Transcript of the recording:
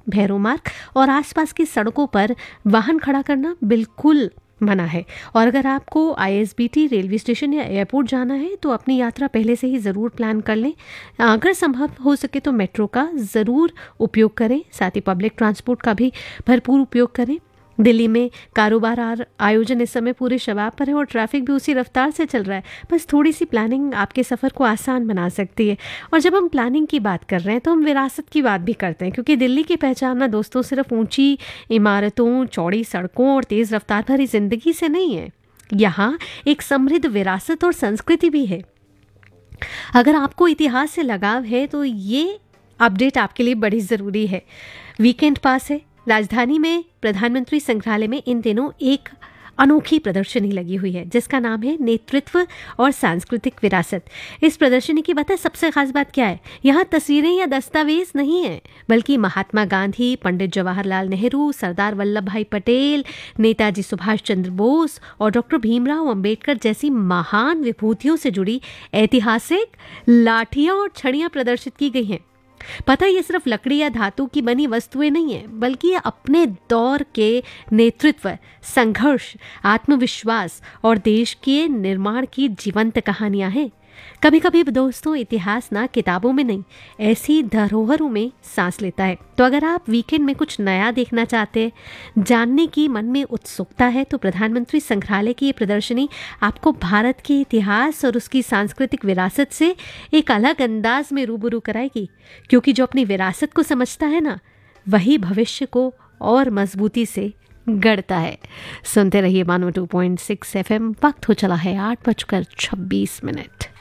भैरव मार्ग और आसपास की सड़कों पर वाहन खड़ा करना बिल्कुल मना है। और अगर आपको आईएसबीटी रेलवे स्टेशन या एयरपोर्ट जाना है तो अपनी यात्रा पहले से ही ज़रूर प्लान कर लें। अगर संभव हो सके तो मेट्रो का ज़रूर उपयोग करें, साथ ही पब्लिक ट्रांसपोर्ट का भी भरपूर उपयोग करें। दिल्ली में कारोबार आयोजन इस समय पूरे शबाब पर है और ट्रैफिक भी उसी रफ्तार से चल रहा है। बस थोड़ी सी प्लानिंग आपके सफ़र को आसान बना सकती है। और जब हम प्लानिंग की बात कर रहे हैं तो हम विरासत की बात भी करते हैं, क्योंकि दिल्ली की पहचान ना दोस्तों सिर्फ ऊंची इमारतों, चौड़ी सड़कों और तेज़ रफ्तार भरी जिंदगी से नहीं है। यहाँ एक समृद्ध विरासत और संस्कृति भी है। अगर आपको इतिहास से लगाव है तो ये अपडेट आपके लिए बड़ी ज़रूरी है। वीकेंड पास है। राजधानी में प्रधानमंत्री संग्रहालय में इन दिनों एक अनोखी प्रदर्शनी लगी हुई है जिसका नाम है नेतृत्व और सांस्कृतिक विरासत। इस प्रदर्शनी की बता सबसे खास बात क्या है, यहाँ तस्वीरें या दस्तावेज नहीं है, बल्कि महात्मा गांधी, पंडित जवाहरलाल नेहरू, सरदार वल्लभ भाई पटेल, नेताजी सुभाष चंद्र बोस और डॉक्टर भीमराव अंबेडकर जैसी महान विभूतियों से जुड़ी ऐतिहासिक लाठियां और छड़ियां प्रदर्शित की गई हैं। पता ये सिर्फ लकड़ी या धातु की बनी वस्तुएं नहीं है, बल्कि ये अपने दौर के नेतृत्व, संघर्ष, आत्मविश्वास और देश के निर्माण की जीवंत कहानियां हैं। कभी कभी दोस्तों इतिहास ना किताबों में नहीं, ऐसी धरोहरों में सांस लेता है। तो अगर आप वीकेंड में कुछ नया देखना चाहते हैं, जानने की मन में उत्सुकता है, तो प्रधानमंत्री संग्रहालय की ये प्रदर्शनी आपको भारत के इतिहास और उसकी सांस्कृतिक विरासत से एक अलग अंदाज में रूबरू कराएगी। क्योंकि जो अपनी विरासत को समझता है ना, वही भविष्य को और मजबूती से गढ़ता है। सुनते रहिए मानो 2.6 FM। वक्त हो चला है 8:26